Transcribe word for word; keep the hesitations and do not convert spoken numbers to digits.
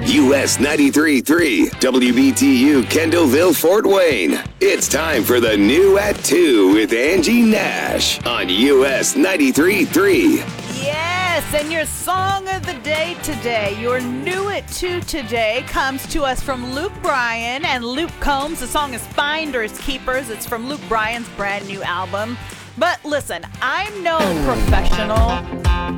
U S ninety-three point three, W B T U Kendallville, Fort Wayne. It's time for the new at two with Angie Nash on U S ninety-three point three. Yes, and your song of the day today, your new at two today, comes to us from Luke Bryan and Luke Combs. The song is Finders Keepers. It's from Luke Bryan's brand new album. But listen, I'm no professional